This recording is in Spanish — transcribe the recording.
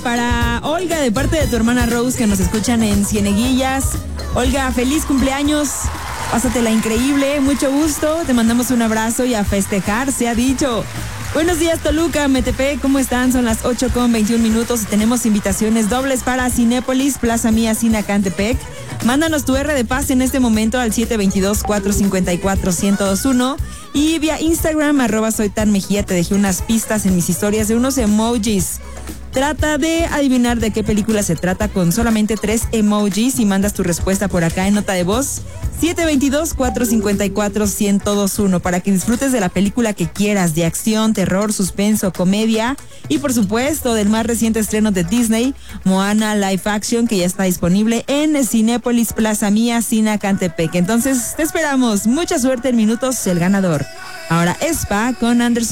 para Olga de parte de tu hermana Rose que nos escuchan en Cieneguillas. Olga, feliz cumpleaños. Pásatela increíble, mucho gusto. Te mandamos un abrazo y a festejar, se ha dicho. Buenos días, Toluca, Metepec, ¿cómo están? Son las 8:21 y tenemos invitaciones dobles para Cinépolis, Plaza Mía, Cinacantepec. Mándanos tu R de paz en este momento al 722-454-1021 y vía Instagram, @soytanmejía, te dejé unas pistas en mis historias de unos emojis. Trata de adivinar de qué película se trata con solamente 3 emojis y mandas tu respuesta por acá en nota de voz 722-454-1021 para que disfrutes de la película que quieras, de acción, terror, suspenso, comedia y por supuesto del más reciente estreno de Disney, Moana Live Action, que ya está disponible en Cinépolis, Plaza Mía, Cinacantepec. Entonces te esperamos, mucha suerte en minutos, el ganador. Ahora Espa con Anderson.